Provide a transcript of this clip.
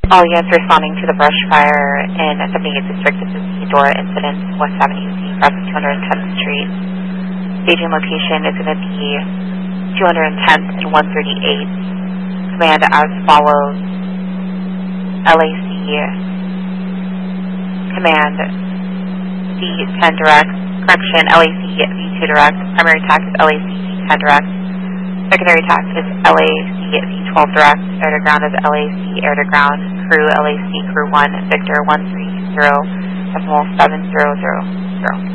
All units responding to the brush fire in 78th District. This is the Dora incident, West Avenue East, 210th Street. Staging location is going to be 210th and 138th. Command as follows. LAC command D10 direct, correction, LAC V2 direct, primary tax is LAC D10 direct, secondary tax is LAC V12 direct, air to ground is LAC air to ground, crew LAC crew 1, Victor 130, decimal 7000.